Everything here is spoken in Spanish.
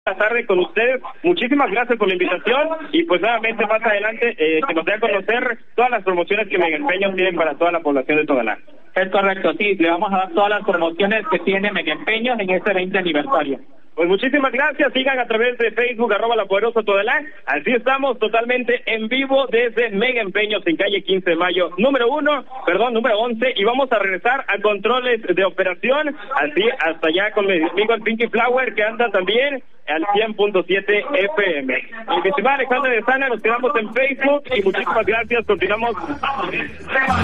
la tarde con ustedes. Muchísimas gracias por la invitación y pues nuevamente más adelante se nos dé a conocer todas las promociones que Mega Empeños tienen para toda la población de Tonalá. Es correcto, sí, le vamos a dar todas las promociones que tiene Mega Empeños en este 20 aniversario. Pues muchísimas gracias, sigan a través de Facebook, @lapoderosa Tonalá. Así estamos totalmente en vivo desde Mega Empeños en calle 15 de mayo, número 11, y vamos a regresar a controles de operación, así hasta allá con mi amigo el Pinky Flower, que anda también al 100.7 FM. Y mi estimada Alexandra de Sana, nos quedamos en Facebook, y muchísimas gracias, continuamos.